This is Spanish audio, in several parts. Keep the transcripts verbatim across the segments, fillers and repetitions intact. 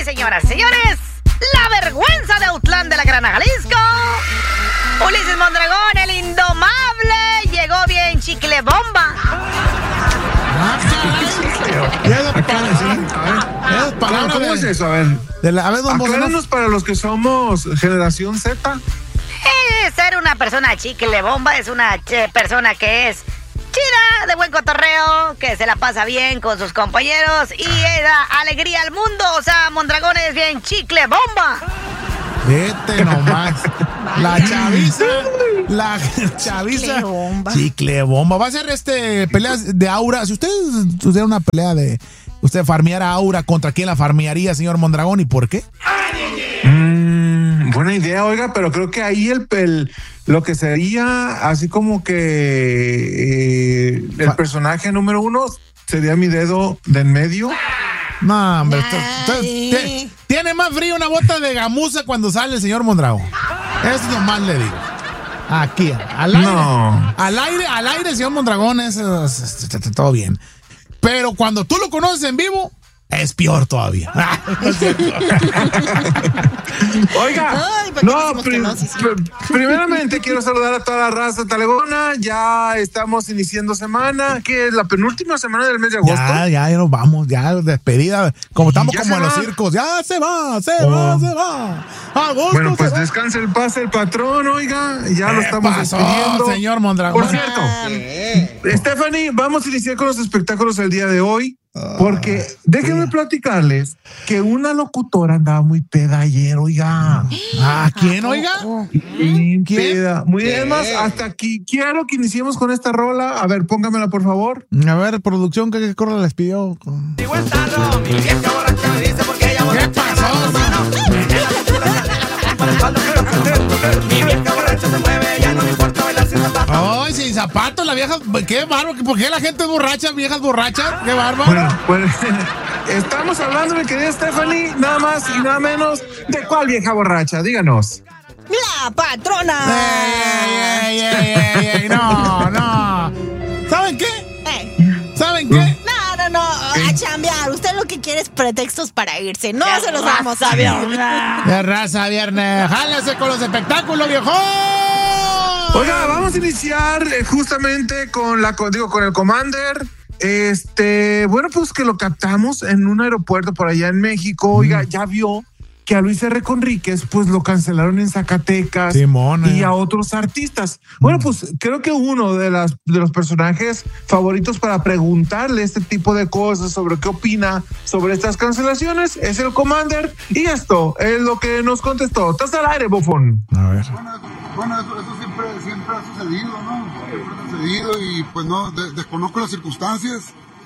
Señoras, señores, la vergüenza de Autlán de la Grana, Jalisco. Ulises Mondragón, el indomable, llegó bien chicle bomba. ¿Cómo es eso? A ver, de la, a ver, don acláranos para los que somos generación Z. Eh, ser una persona chicle bomba es una che, persona que es chida, de buen cotorreo, que se la pasa bien con sus compañeros y da alegría al mundo. O sea, Mondragón es bien chicle bomba. Vete nomás. La chaviza, la chaviza. Chicle bomba. Chicle bomba. Va a ser este peleas de aura. Si usted tuviera una pelea de usted farmeara aura, ¿contra quién la farmearía, señor Mondragón, y por qué? Mm, buena idea, oiga, pero creo que ahí el, el lo que sería así como que eh, el personaje número uno sería mi dedo de en medio. No, hombre, esto, esto, te, tiene más frío una bota de gamuza cuando sale el señor Mondragón. Eso nomás le digo. Aquí, al aire, no. al aire, al aire, el señor Mondragón es, es, es, es todo bien. Pero cuando tú lo conoces en vivo, es peor todavía. Oiga, Ay, no, prim no sí, sí. Pr primeramente quiero saludar a toda la raza talegona. Ya estamos iniciando semana, que es la penúltima semana del mes de agosto. Ya, ya, ya nos vamos, ya despedida. Como estamos como en los va. circos, ya se va, se oh. va, se va. Agosto, bueno, pues se descanse el pase el patrón, oiga, ya lo estamos pasó, despidiendo. Señor Mondragón. Por cierto, Stephanie, vamos a iniciar con los espectáculos el día de hoy. Porque déjenme platicarles que una locutora andaba muy peda ayer, oiga. ¿A quién, oiga? ¿Quién? Peda. Muy bien, más, hasta aquí quiero que iniciemos con esta rola. A ver, póngamela, por favor. A ver, producción, ¿qué corra les pidió? Mi vieja borracha me dice porque ella borracha. ¿Qué pasó? Mi vieja borracha se mueve, ya no me importa bailar sin zapatos. Ay, sin zapatos, la vieja, qué bárbaro, ¿por qué la gente es borracha, viejas borrachas? Qué bárbaro. Bueno, pues estamos hablando, mi querida Stephanie, nada más y nada menos, ¿de cuál vieja borracha? Díganos. La patrona. Ey, ey, ey, ey, ey, no, no. ¿Saben qué? Eh. ¿Saben qué? No, no, no, a chambear. Usted lo que quiere es pretextos para irse. No se los vamos a ver. De raza viernes. Jálese con los espectáculos, viejo. Oiga, vamos a iniciar justamente con la digo, con el Commander. Este, bueno, pues que lo captamos en un aeropuerto por allá en México. Oiga, ya vio que a Luis R. Conríquez pues lo cancelaron en Zacatecas. Simona. Y a otros artistas. Bueno, pues creo que uno de las de los personajes favoritos para preguntarle este tipo de cosas sobre qué opina sobre estas cancelaciones es el Commander, y esto es lo que nos contestó. Estás al aire, bofón. A ver. Bueno, bueno eso, eso siempre, siempre ha sucedido, ¿no? Siempre ha sucedido y pues no, de, desconozco las circunstancias,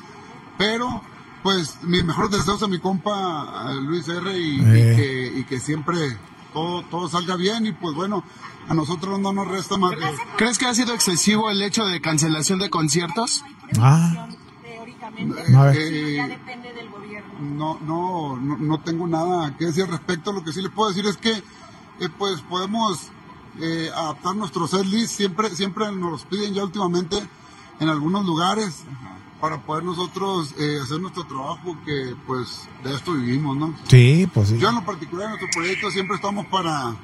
pero pues mis mejores deseos a mi compa a Luis R. y, eh. y, que, y que siempre todo, todo salga bien, y pues bueno, a nosotros no nos resta más de... ¿Crees que ha sido excesivo el hecho de cancelación de conciertos? Ah. Eh, a ver. Eh, ya depende del gobierno. No, no, no, no tengo nada que decir al respecto. Lo que sí les puedo decir es que eh, pues podemos eh, adaptar nuestros setlist. Siempre, siempre nos los piden ya últimamente en algunos lugares, para poder nosotros eh, hacer nuestro trabajo, que pues de esto vivimos, ¿no? Sí, pues sí. Yo en lo particular en nuestro proyecto siempre estamos para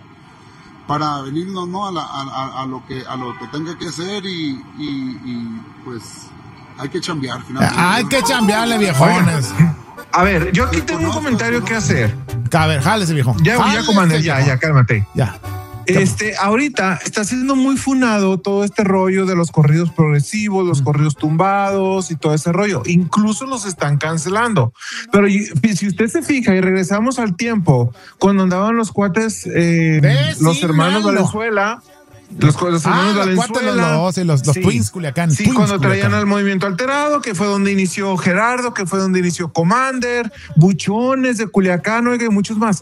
para venirnos, ¿no? a, la, a, a lo que a lo que tenga que hacer, y, y, y pues hay que chambear finalmente. Hay que chambearle, viejones. A ver, yo aquí tengo un comentario que hacer. A ver, jálese, viejo. Ya, ya, comandante, ya, ya, cálmate. Ya. Este, ahorita está siendo muy funado todo este rollo de los corridos progresivos, los corridos tumbados y todo ese rollo. Incluso los están cancelando. Pero si usted se fija y regresamos al tiempo, cuando andaban los cuates, eh, los hermanos Valenzuela, los, los hermanos ah, Valenzuela, los, los, los sí, Twins Culiacán. Sí, Twins cuando Culiacán. traían al Movimiento Alterado, que fue donde inició Gerardo, que fue donde inició Commander, Buchones de Culiacán, oiga, y muchos más.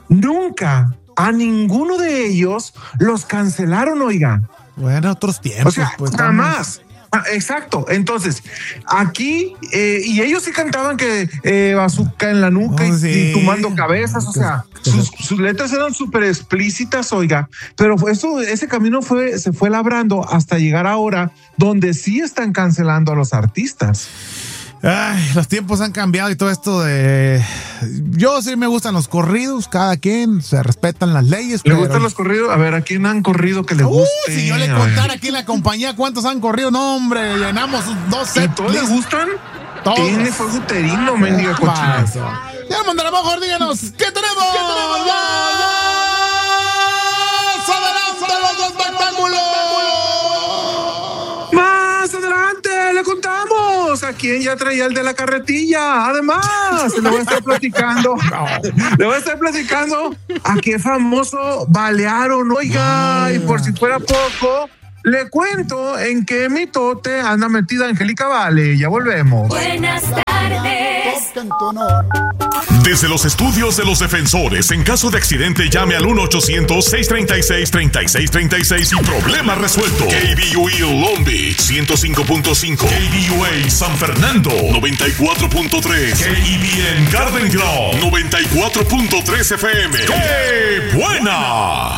Nunca a ninguno de ellos los cancelaron, oiga. Bueno, otros tiempos. O sea, pues, nada más. Ah, exacto. Entonces, aquí, eh, y ellos sí cantaban que eh, bazooka en la nuca oh, y, sí. y tumbando cabezas, o sea, sus, sus letras eran súper explícitas, oiga, pero eso, ese camino fue, se fue labrando hasta llegar ahora, donde sí están cancelando a los artistas. Ay, los tiempos han cambiado y todo esto de... Yo sí me gustan los corridos, cada quien, se respetan las leyes. ¿Le pero... gustan los corridos? A ver, ¿a quién han corrido que le Uh, guste? si yo le contara aquí en la compañía cuántos han corrido, no, hombre, llenamos dos ¿Y sets. todos les gustan? Todos. Tiene fuego uterino, mendiga cochina. Ya me mandará mejor, díganos, ¿qué tenemos? ¿Qué tenemos? ¡Más adelante los espectáculos! Más adelante le contamos a quién ya traía el de la carretilla. Además, le voy a estar platicando. Le voy a estar platicando a qué famoso balearon. Oiga, y por si fuera poco, le cuento en qué mitote anda metida Angélica Vale. Ya volvemos. Buenas tardes. Desde los estudios de los defensores, en caso de accidente, llame al uno ochocientos, seiscientos treinta y seis, treinta y seis treinta y seis y problema resuelto. K B U E Long Beach, ciento cinco punto cinco. K B U A San Fernando, noventa y cuatro punto tres. K E B N Garden Grove, noventa y cuatro punto tres F M. ¡Qué buena!